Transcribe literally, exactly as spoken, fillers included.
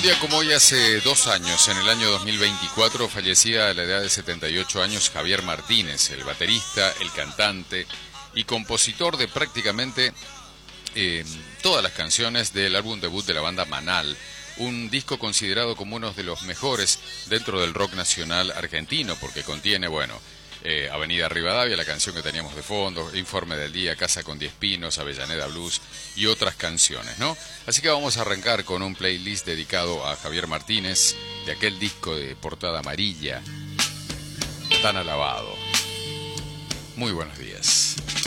día como hoy, hace dos años, en el año dos mil veinticuatro, fallecía a la edad de setenta y ocho años Javier Martínez, el baterista, el cantante y compositor de prácticamente eh, todas las canciones del álbum debut de la banda Manal, un disco considerado como uno de los mejores dentro del rock nacional argentino, porque contiene, bueno, eh, Avenida Rivadavia, la canción que teníamos de fondo, Informe del Día, Casa con Diez Pinos, Avellaneda Blues y otras canciones, ¿no? Así que vamos a arrancar con un playlist dedicado a Javier Martínez, de aquel disco de portada amarilla, tan alabado. Muy buenos días.